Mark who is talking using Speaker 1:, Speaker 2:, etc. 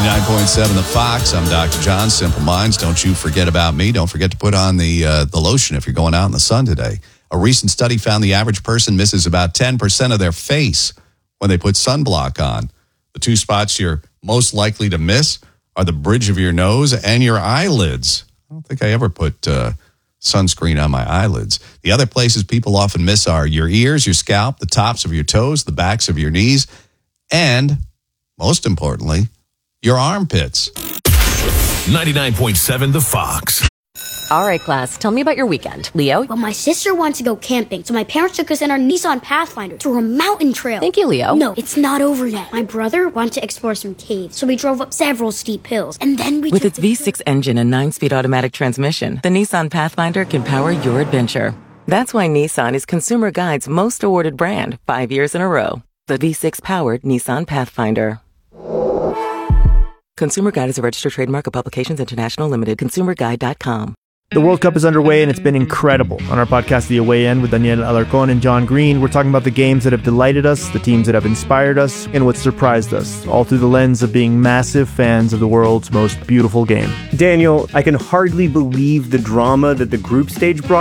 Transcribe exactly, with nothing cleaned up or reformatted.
Speaker 1: ninety-nine point seven The Fox. I'm Doctor John. Simple Minds. Don't you forget about me. Don't forget to put on the uh, the lotion if you're going out in the sun today. A recent study found the average person misses about ten percent of their face when they put sunblock on. The two spots you're most likely to miss are the bridge of your nose and your eyelids. I don't think I ever put uh, sunscreen on my eyelids. The other places people often miss are your ears, your scalp, the tops of your toes, the backs of your knees, and, most importantly, your armpits.
Speaker 2: ninety-nine point seven The Fox.
Speaker 3: All right, class, tell me about your weekend. Leo?
Speaker 4: Well, my sister wanted to go camping, so my parents took us in our Nissan Pathfinder to a mountain trail.
Speaker 3: Thank you, Leo.
Speaker 4: No, it's not over yet. My brother wanted to explore some caves, so we drove up several steep hills, and then we
Speaker 5: With
Speaker 4: took
Speaker 5: its V six engine and nine-speed automatic transmission, the Nissan Pathfinder can power your adventure. That's why Nissan is Consumer Guide's most awarded brand five years in a row. The V six-powered Nissan Pathfinder. Consumer Guide is a registered trademark of Publications International Limited. consumer guide dot com.
Speaker 6: The World Cup is underway, and it's been incredible. On our podcast, The Away End, with Daniel Alarcon and John Green, we're talking about the games that have delighted us, the teams that have inspired us, and what surprised us, all through the lens of being massive fans of the world's most beautiful game.
Speaker 7: Daniel, I can hardly believe the drama that the group stage brought.